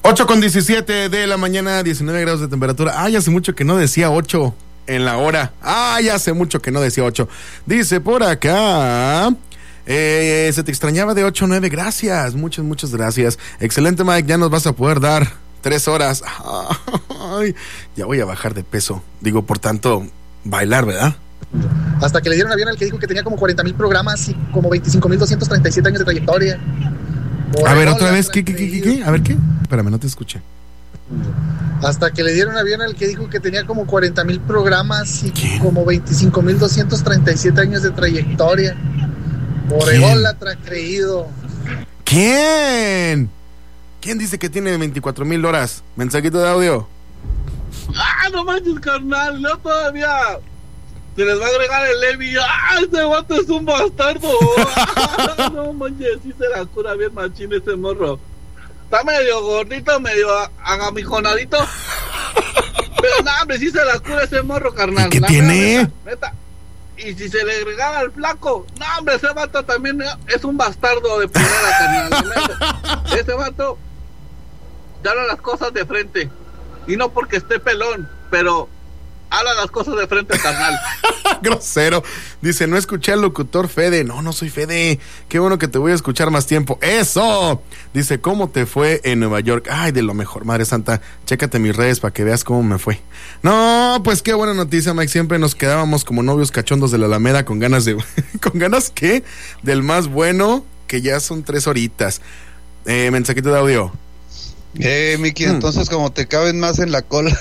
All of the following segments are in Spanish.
8:17 de la mañana, 19 grados de temperatura. Ay, hace mucho que no decía 8 en la hora. Ay, hace mucho que no decía 8. Dice por acá, se te extrañaba de 8 a 9. Gracias, muchas gracias. Excelente, Mike, ya nos vas a poder dar 3 horas. Ay, ya voy a bajar de peso. Digo, por tanto, bailar, ¿verdad? Hasta que le dieron avión al que dijo que tenía como 40,000 programas y como 25,237 años de trayectoria. A ver, otra vez, ¿qué? A ver, ¿qué? Espérame, no te escuché. Hasta que le dieron avión al que dijo que tenía como 40,000 programas y como 25,237 años de trayectoria. Orególatra creído. ¿Quién? ¿Quién dice que tiene 24,000 horas? Mensajito de audio. No manches, carnal, no todavía. Se les va a agregar el Levi. Este vato es un bastardo. No manches, sí se la cura bien machín ese morro. Está medio gordito, medio agamijonadito. Pero no, hombre, sí se la cura ese morro, carnal. ¿Y qué tiene? Neta. Y si se le agregara al flaco, no, hombre, ese vato también es un bastardo de primera, carnal. Ese vato habla las cosas de frente. Y no porque esté pelón, pero habla las cosas de frente, carnal. Grosero. Dice, no escuché al locutor Fede. No soy Fede. Qué bueno que te voy a escuchar más tiempo. ¡Eso! Dice, ¿cómo te fue en Nueva York? Ay, de lo mejor, Madre Santa. Chécate mis redes para que veas cómo me fue. No, pues qué buena noticia, Mike. Siempre nos quedábamos como novios cachondos de la Alameda con ganas de... ¿Con ganas qué? Del más bueno, que ya son 3 horitas. Mensajito de audio. Miki, entonces como te caben más en la cola,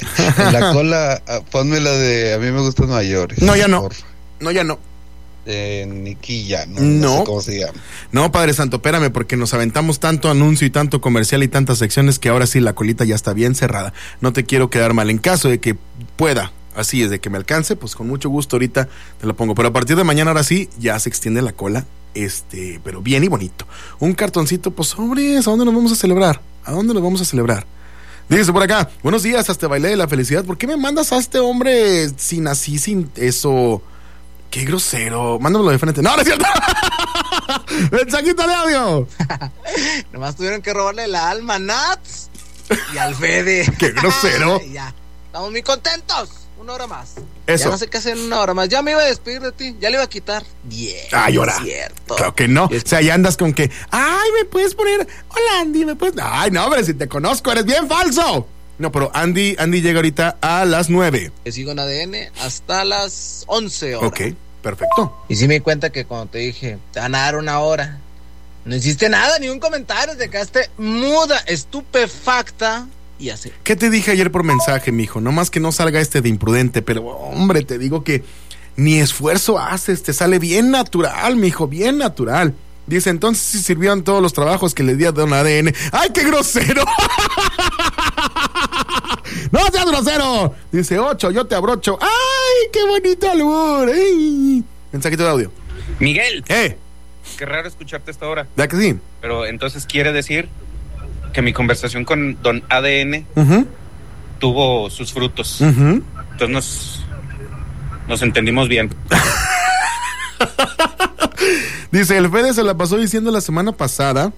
ponme la de A mí me gustan mayores. No, ya no. No, ya no. Niki ya no sé cómo se llama. No, Padre Santo, espérame, porque nos aventamos tanto anuncio y tanto comercial y tantas secciones que ahora sí la colita ya está bien cerrada. No te quiero quedar mal. En caso de que pueda, así es, de que me alcance, pues con mucho gusto ahorita te lo pongo. Pero a partir de mañana ahora sí, ya se extiende la cola, pero bien y bonito. Un cartoncito, pues hombres, ¿a dónde nos vamos a celebrar? ¿A dónde nos vamos a celebrar? Dice por acá, buenos días, hasta bailé de la felicidad. ¿Por qué me mandas a este hombre sin eso? Qué grosero. Mándamelo de frente. No es cierto. Mensajito de audio. Nomás tuvieron que robarle la alma a Nats y al Fede. Qué grosero. Ya, estamos muy contentos. 1 hora más. Eso. Ya no sé qué hacer en 1 hora más. Ya me iba a despedir de ti. Ya le iba a quitar. Ay, ahora. Cierto. Claro que no. O sea, ya andas con que, ay, me puedes poner, hola Andy, me puedes. Ay, no, hombre, si te conozco, eres bien falso. No, pero Andy llega ahorita a las 9. Te sigo en ADN hasta las 11 horas. Ok, perfecto. Y sí me di cuenta que cuando te dije, te van a dar 1 hora, no hiciste nada, ni un comentario, te quedaste muda, estupefacta. Y así. ¿Qué te dije ayer por mensaje, mijo? No más que no salga de imprudente, pero hombre, te digo que ni esfuerzo haces, te sale bien natural, mijo, bien natural. Dice, entonces sí sirvieron todos los trabajos que le di a Don ADN. ¡Ay, qué grosero! ¡No seas grosero! Dice, 8, yo te abrocho. ¡Ay, qué bonito albur! ¡Ay! Mensajito de audio. Miguel. Qué raro escucharte a esta hora. ¿Ya que sí? Pero entonces quiere decir que mi conversación con Don ADN tuvo sus frutos. Entonces nos entendimos bien. Dice, el Fede se la pasó diciendo la semana pasada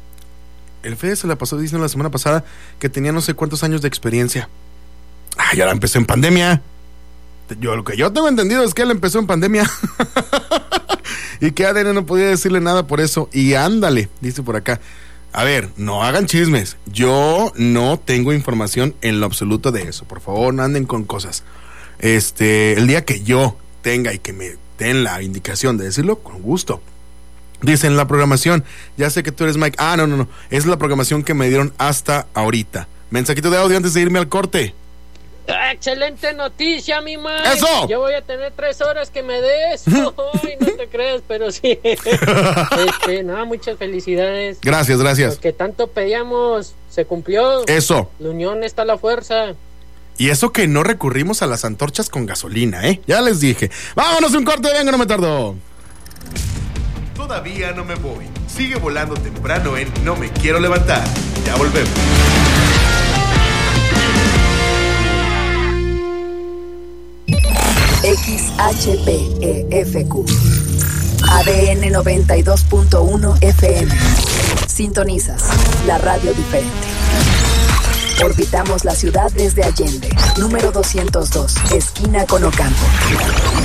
que tenía no sé cuántos años de experiencia. Ay, ahora empezó en pandemia. Lo que yo tengo entendido es que él empezó en pandemia. Y que ADN no podía decirle nada por eso. Y ándale, dice por acá. A ver, no hagan chismes. Yo no tengo información en lo absoluto de eso. Por favor, no anden con cosas. El día que yo tenga y que me den la indicación de decirlo, con gusto. Dicen la programación. Ya sé que tú eres Mike. No. Es la programación que me dieron hasta ahorita. Mensajito de audio antes de irme al corte. Excelente noticia, mi Mike. ¡Eso! Yo voy a tener 3 horas que me des. Ay, no te creas, pero sí. Muchas felicidades. Gracias. Lo que tanto pedíamos se cumplió. Eso. La unión está la fuerza. Y eso que no recurrimos a las antorchas con gasolina, Ya les dije. Vámonos un corte, venga, no me tardo. Todavía no me voy. Sigue volando temprano en No Me Quiero Levantar. Ya volvemos. XHPEFQ ADN 92.1 FM. Sintonizas la radio diferente. Orbitamos la ciudad desde Allende, número 202, esquina con Ocampo.